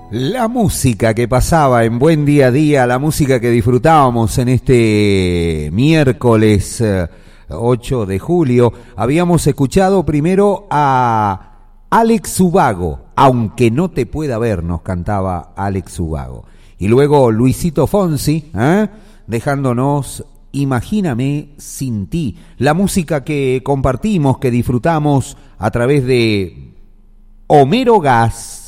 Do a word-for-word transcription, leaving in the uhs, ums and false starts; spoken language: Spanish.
La música que pasaba en Buen Día a Día, la música que disfrutábamos en este miércoles eh, ocho de julio, habíamos escuchado primero a Alex Ubago, Aunque no te pueda ver, nos cantaba Alex Ubago. Y luego Luisito Fonsi, ¿eh? dejándonos Imagíname sin ti, la música que compartimos, que disfrutamos a través de Homero Gas.